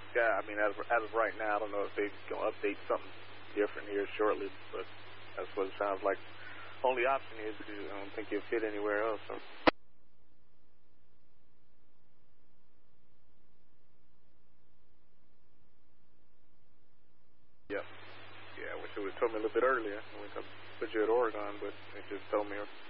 Yeah, I mean, as of right now, I don't know if they're going to update something different here shortly, but that's what it sounds like. Only option is because I don't think you'll fit anywhere else. So. Yeah. Yeah, I wish it would have told me a little bit earlier. I wish I put you at Oregon, but they just told me